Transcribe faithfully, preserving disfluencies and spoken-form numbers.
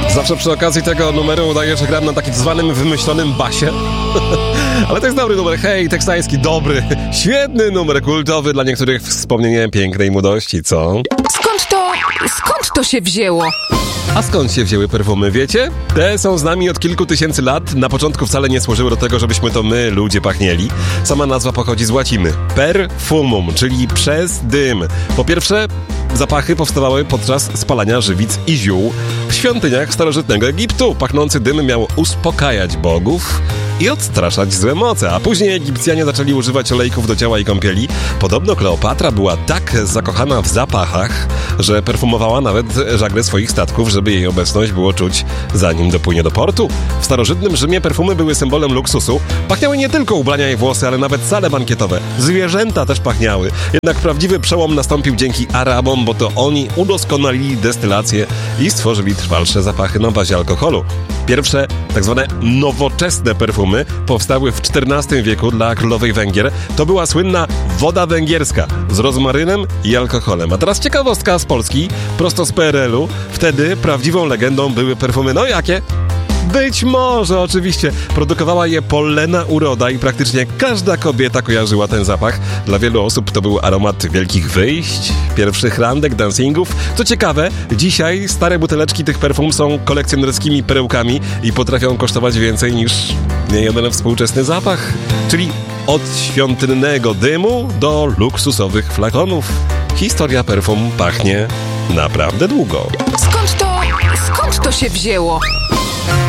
Zawsze przy okazji tego numeru udaję, że gram na takim zwanym wymyślonym basie. Ale to jest dobry numer, hej, teksański, dobry, świetny numer kultowy, dla niektórych wspomnieniem pięknej młodości, co? Skąd to, skąd to się wzięło? A skąd się wzięły perfumy, wiecie? Te są z nami od kilku tysięcy lat. Na początku wcale nie służyły do tego, żebyśmy to my, ludzie, pachnieli. Sama nazwa pochodzi z łaciny. Perfumum, czyli przez dym. Po pierwsze, zapachy powstawały podczas spalania żywic i ziół w świątyniach starożytnego Egiptu. Pachnący dym miał uspokajać bogów i odstraszać złe moce, a później Egipcjanie zaczęli używać olejków do ciała i kąpieli. Podobno Kleopatra była tak zakochana w zapachach, że perfumowała nawet żagle swoich statków, żeby jej obecność było czuć, zanim dopłynie do portu. W starożytnym Rzymie perfumy były symbolem luksusu. Pachniały nie tylko ubrania i włosy, ale nawet sale bankietowe. Zwierzęta też pachniały. Jednak prawdziwy przełom nastąpił dzięki Arabom, bo to oni udoskonalili destylację i stworzyli trwalsze zapachy na bazie alkoholu. Pierwsze, tak zwane nowoczesne perfumy powstały w czternastym wieku dla królowej Węgier. To była słynna woda węgierska z rozmarynem i alkoholem. A teraz ciekawostka z Polski, prosto z P R L u. Wtedy prawdziwą legendą były perfumy, no jakie? Być może, oczywiście. Produkowała je Polena Uroda i praktycznie każda kobieta kojarzyła ten zapach. Dla wielu osób to był aromat wielkich wyjść, pierwszych randek, dancingów. Co ciekawe, dzisiaj stare buteleczki tych perfum są kolekcjonerskimi perełkami i potrafią kosztować więcej niż niejeden współczesny zapach. Czyli od świątynnego dymu do luksusowych flakonów. Historia perfum pachnie naprawdę długo. Skąd to, skąd to się wzięło?